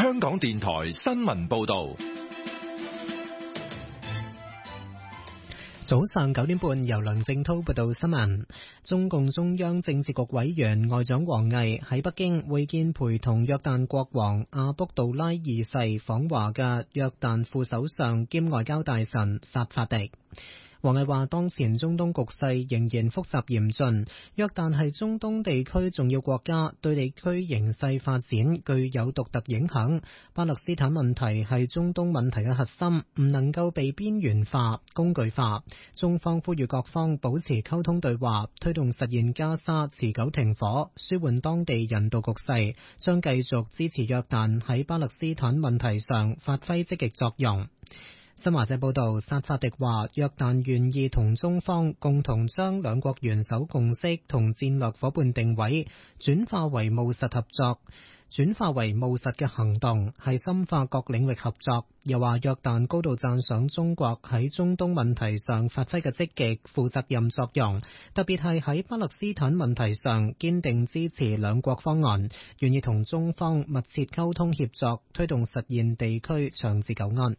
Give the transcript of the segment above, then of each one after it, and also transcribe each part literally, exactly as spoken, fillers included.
香港電台新聞報道。 早上九點半，由梁正濤報道新聞。中共中央政治局委員外長王毅喺北京會見陪同約旦國王阿卜杜拉二世訪華嘅約旦副首相兼外交大臣薩法迪。王毅話，當前中東局勢仍然複雜嚴峻，約旦係中東地區重要國家，對地區形勢發展具有獨特影響。巴勒斯坦問題係中東問題嘅核心，唔能夠被邊緣化、工具化。中方呼籲各方保持溝通對話，推動實現加沙持久停火，舒緩當地人道局勢，將繼續支持約旦喺巴勒斯坦問題上發揮積極作用。新華社報道，薩法迪話，約旦願意同中方共同將兩國元首共識同戰略夥伴定位轉化為務實合作，轉化為務實嘅行動，係深化各領域合作。又話約旦高度讚賞中國喺中東問題上發揮嘅積極負責任作用，特別係喺巴勒斯坦問題上堅定支持兩國方案，願意同中方密切溝通協作，推動實現地區長治久安。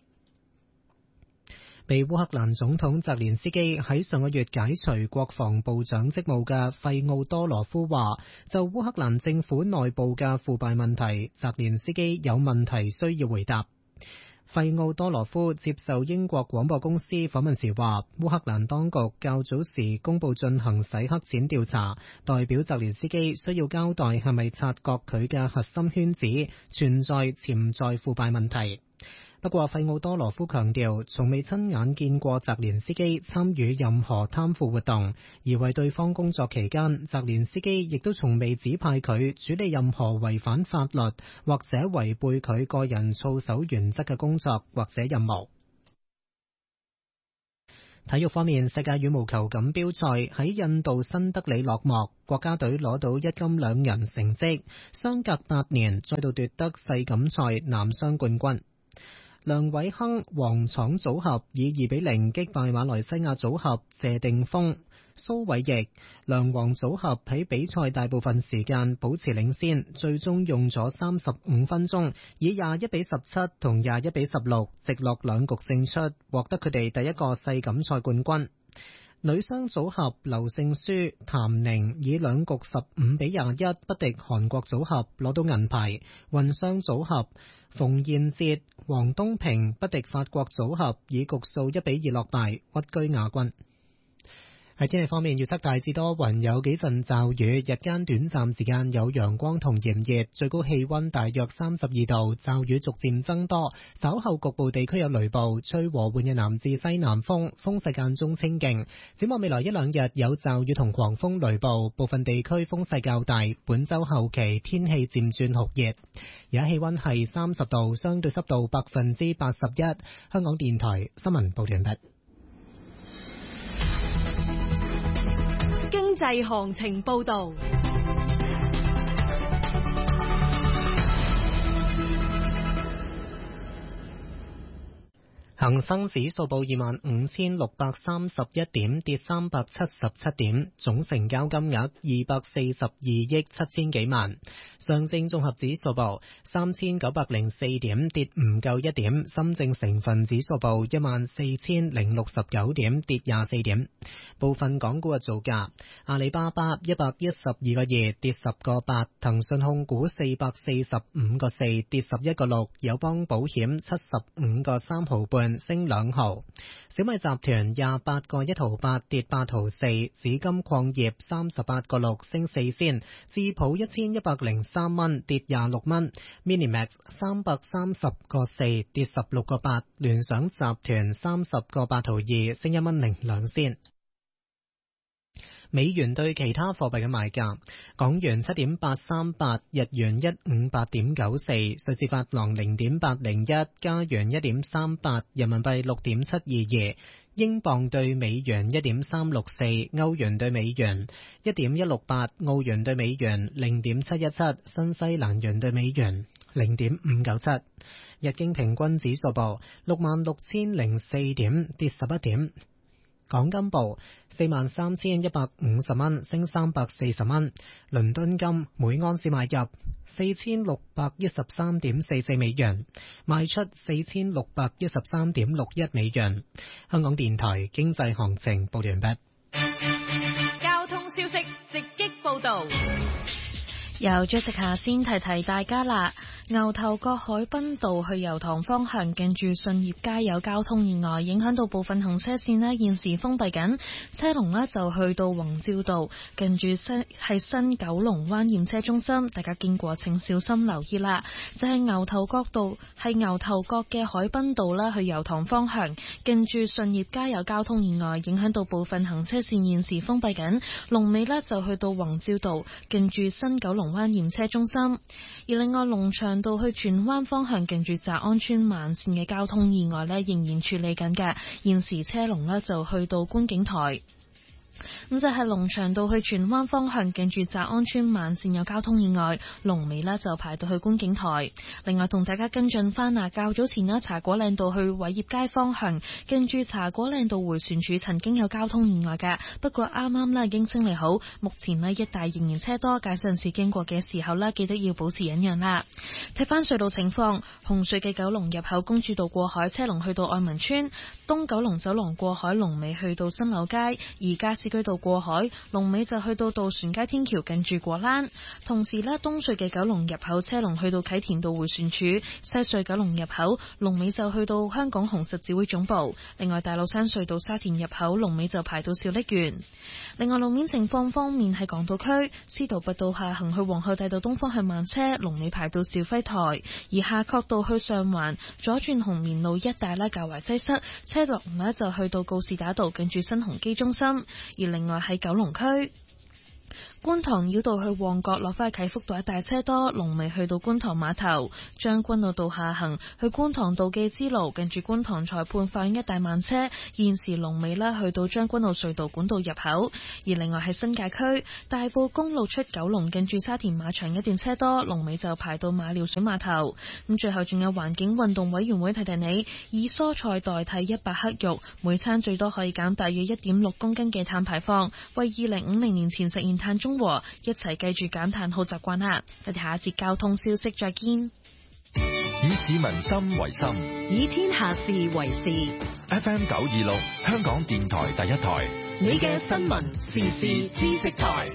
被烏克蘭總統澤連斯基喺上個月解除國防部長職務嘅費奧多羅夫話，就烏克蘭政府內部嘅腐敗問題，澤連斯基有問題需要回答。費奧多羅夫接受英國廣播公司訪問時話，烏克蘭當局較早時公布進行洗黑錢調查，代表澤連斯基需要交代係咪察覺佢嘅核心圈子存在潛在腐敗問題。不過，費奧多羅夫強調，從未親眼見過澤連斯基參與任何貪腐活動，而為對方工作期間，澤連斯基亦都從未指派佢處理任何違反法律或者違背佢個人操守原則嘅工作或者任務。體育方面，世界羽毛球錦標賽喺印度新德里落幕，國家隊攞到一金兩銀成績，相隔八年再度奪得世錦賽男雙冠軍。梁偉鏗、黃闖組合以二比零擊敗馬來西亞組合謝定峰、蘇偉譯。梁黃組合喺比賽大部分時間保持領先，最終用咗三十五分鐘，以廿一比十七同廿一比十六直落兩局勝出，獲得佢哋第一個世錦賽冠軍。女雙組合劉聖書、譚寧以兩局十五比廿一不敵韓國組合，攞到銀牌。混雙組合馮彥哲、黃東萍不敵法國組合，以局數一比二落敗，屈居亞軍。喺天氣方面，預測大致多雲，有幾陣驟雨，日間短暫時間有陽光同炎熱，最高氣溫大約三十二度，驟雨逐漸增多，稍後局部地區有雷暴，吹和緩嘅南至西南風，風勢間中清勁。展望未來一兩日有驟雨同狂風雷暴，部分地區風勢較大，本周後期天氣漸轉酷熱。而家氣溫係三十度，相對濕度百分之八十一。香港電台新聞報道完畢。 經濟行情報道。 恒生指數報二萬五千六百三十一點，跌三百七十七點，總成交金額二百四十二億七千幾萬。上證綜合指數報三千九百零四點，跌唔夠一點。深證成分指數報一萬四千零六十九點，跌廿四點。部分港股嘅造價：阿里巴巴一百一十二個二，跌十個八；騰訊控股四百四十五個四，跌十一個六；友邦保險七十五個三毫半，升兩毫。小米集團廿八個一毫八，跌八毫四。紫金礦業三十八個六，升四仙。智普一千一百零三蚊，跌廿六蚊。Minimax 三百三十個四，跌十六個八。聯想集團三十個八毫二，升一蚊零兩仙。美元對其他貨幣嘅賣價：港元七點八三八，日元一五八點九四，瑞士法郎零點八零一，加元一點三八，人民幣六點七二二，英鎊對美元一點三六四，歐元對美元一點一六八，澳元對美元零點七一七，新西蘭元對美元零點五九七。日經平均指數報六萬六千零四點，跌十一點。 港金報四萬三千一百五十蚊，升三百四十蚊。倫敦金每盎司買入四千六百一十三點四四美元，賣出四千六百一十三點六一美元。香港電台經濟行情報完畢。 交通消息直擊報道。 由朱食下先提提大家啦，牛頭角海濱道去油塘方向近住順業街有交通意外，影響到部分行車線呢，現時封閉緊，車龍呢就去到宏照道近住新係新九龍灣驗車中心，大家經過請小心留意啦。就係、是、牛頭角道係牛頭角嘅海濱道啦，去油塘方向近住順業街有交通意外，影響到部分行車線現時封閉緊，龍尾呢就去到宏照道近住新九龍灣驗車中心。而另外龍翔道去荃灣方向近住澤安村慢線嘅交通意外呢，仍然處理緊嘅，現時車龍呢就去到觀景台。咁就係龍翔道去荃灣方向近住澤安村慢線有交通意外，龍尾呢就排到去觀景台。另外同大家跟進翻啊，較早前呢茶果嶺道去偉業街方向近住茶果嶺道迴旋處曾經有交通意外嘅，不過啱啱呢已經清理好，目前呢一帶仍然車多，駕駛人士經過嘅時候呢記得要保持忍讓啦。睇翻隧道情況，紅隧嘅九龍入口公主道過海車龍去到愛民村，東九龍走廊過海龍尾去到新柳街，而加士居道過海龍尾就去到渡船街天橋近住果欄。同時呢，東隧嘅九龍入口車龍去到啟田道迴旋處，西隧九龍入口龍尾就去到香港紅十字會總部。另外大老山隧道沙田入口龍尾就排到小瀝源。另外路面情況方面，喺港島區司徒拔道下行去皇后大道東方向慢車，龍尾排到肇輝台；而夏慤道去上環左轉紅棉路一帶呢較為擠塞，車龍呢就去到告士打道近住新鴻基中心。而另外喺九龍區觀塘繞道去旺角落返啟福道一帶車多，龍尾去到觀塘碼頭；將軍澳道下行去觀塘道嘅支路近住觀塘裁判法院一帶慢車，現時龍尾呢去到將軍澳隧道管道入口。而另外喺新界區大埔公路出九龍近住沙田馬場一段車多，龍尾就排到馬料水碼頭。咁最後仲有環境運動委員會提提你，以蔬菜代替一百克肉，每餐最多可以減大約一點六公斤嘅碳排放，為二零五零年前實現碳中和，一齊記住減碳好習慣啦！我哋下一節交通消息再見。 以市民心為心， 以天下事為事。 F M 九二六，香港電台第一台， 你嘅新聞時事知識台。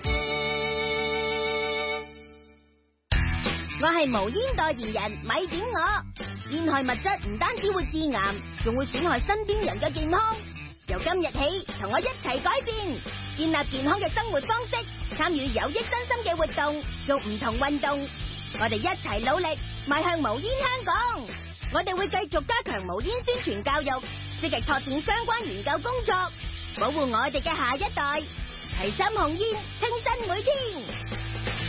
我係無煙代言人，咪點我。煙害物質唔單止會致癌，仲會損害身邊人嘅健康。由今日起，同我一齊改變，建立健康嘅生活方式，參與有益身心嘅活動，做唔同運動。我哋一齊努力，邁向無煙香港。我哋會繼續加強無煙宣傳教育，積極拓展相關研究工作，保護我哋嘅下一代。齊心控煙，清新每天。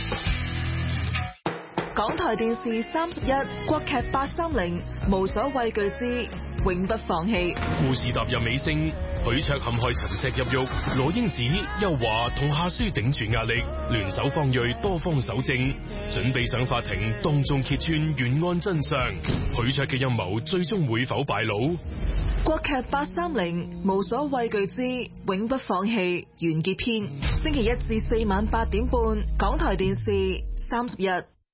港台電視三十一，國劇八三零，無所畏懼之永不放棄。 故事踏入尾聲，許卓陷害陳石入獄，羅英子、邱華同夏書頂住壓力，聯手方銳多方搜證，準備上法庭當眾揭穿懸案真相。許卓嘅陰謀最終會否敗露？ 國劇八三零，無所畏懼之永不放棄完結篇，星期一至四晚八點半，港台電視三十一。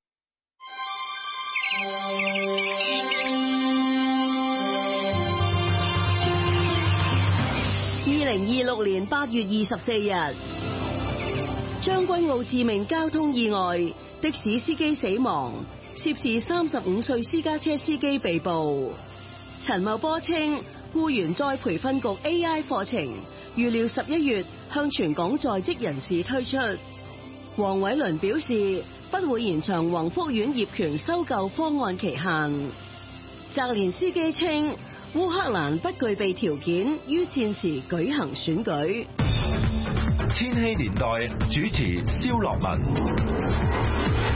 二零二六年八月二十四日，將軍澳致命交通意外，的士司機死亡，涉事三十五歲私家車司機被捕。陳茂波稱，僱員再培訓局 A I 課程預料十一月向全港在職人士推出。黃偉綸表示，不會延長宏福苑業權收購方案期限。澤連斯基稱，烏克蘭不具備條件於戰時舉行選舉。 千禧年代主持蕭樂文。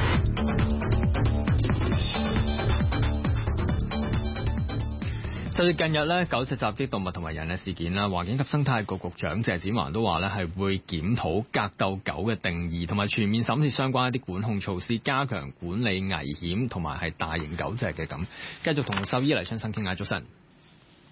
就近日咧，狗隻襲擊動物同埋人嘅事件啦，環境及生態局局長謝展寰都話咧，係會檢討格鬥狗嘅定義，同埋全面審視相關一啲管控措施，加強管理危險同埋係大型狗隻嘅咁。繼續同獸醫黎春生傾下，早晨。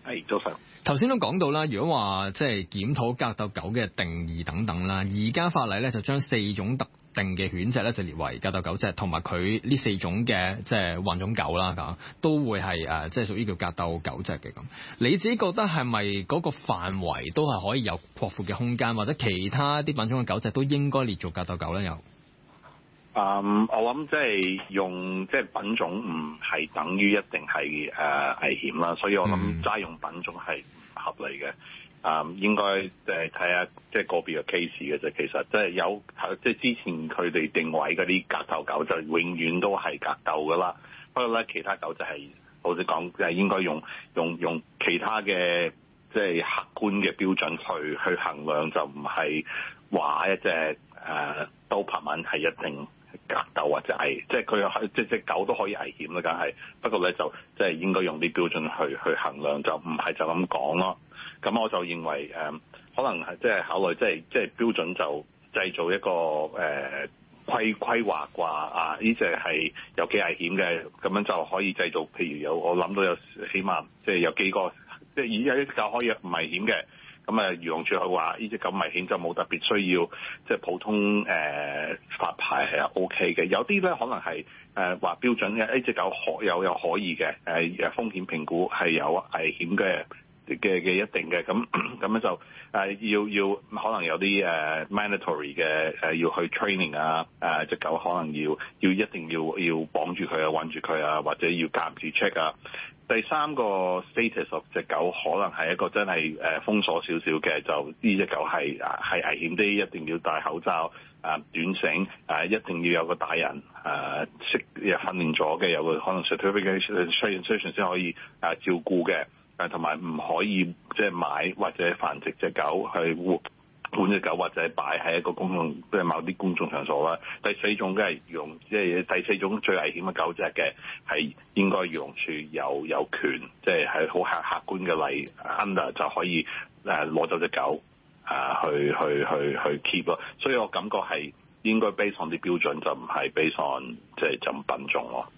係早晨。 頭先都講到啦，如果話即係檢討格鬥狗嘅定義等等啦，而家法例咧就將四種特定嘅犬隻咧就列為格鬥狗隻，同埋佢呢四種嘅即係混種狗啦，咁都會係誒即係屬於叫格鬥狗隻嘅咁。你自己覺得係咪嗰個範圍都係可以有擴闊嘅空間，或者其他啲品種嘅狗隻都應該列做格鬥狗咧？有？ 嗯，我諗即係用即係品種唔係等於一定係誒、呃、危險啦，所以我諗齋用品種係唔合理嘅。嗯，應該誒睇下即係個別嘅 case 嘅啫。其實即係有即係之前佢哋定位嗰啲格鬥狗就永遠都係格鬥噶啦。不過咧，其他狗就係、是、好似講就係應該用用用其他嘅即係客觀嘅標準去去衡量，就唔係話一隻誒、呃、刀拍文係一定格鬥或者係即係佢即係隻狗都可以危險啦，梗係。不過咧就即係應該用啲標準去去衡量，就唔係就咁講咯。咁我就認為誒、呃，可能係即係考慮即係即係標準就製造一個誒、呃、規規劃啩啊！呢隻係有幾危險嘅，咁樣就可以製造。譬如有我諗到有起碼即係有幾個，即係而家啲狗可以唔危險嘅。咁啊，漁農署佢話呢隻咁危險就冇特別需要，即係普通誒、呃、發牌係 O K 嘅。有啲咧可能係誒話標準嘅，呢隻狗可有有可以嘅誒誒風險評估係有危險嘅嘅嘅一定嘅。咁咁樣就誒、呃、要要可能有啲誒、呃、mandatory 嘅誒、呃、要去 training 啊，誒隻狗可能要要一定要要綁住佢啊，韞住佢啊，或者要間住 check 啊。第三個 status of 隻狗可能係一個真係誒封鎖少少嘅，就呢隻狗係係危險啲，一定要戴口罩，誒短繩，誒一定要有個大人誒識訓練咗嘅，有個可能 certification 先可以誒照顧嘅，誒同埋唔可以即係買或者繁殖隻狗去活。換隻狗或者擺喺一個公眾，即係某啲公眾場所啦。第四種嘅係用，即係第四種最危險嘅狗隻嘅係應該漁農署有有權，即係係好客客觀嘅例 under 就可以誒攞走隻狗啊去去去去 keep 咯。所以我感覺係應該 base on 啲標準，就唔係 base on 即係就品種咯。